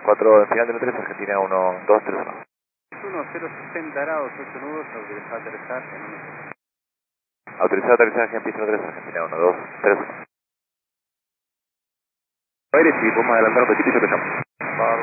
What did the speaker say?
4 en final de 3, Argentina 1, 2, 3, 1. 1060 grados, 8 nudos, autorizado a aterrizar en 1. Autorizado a aterrizaje en pista 3, Argentina 1, 2, 3, 1. Aire, si podemos adelantar un poquitito, que estamos.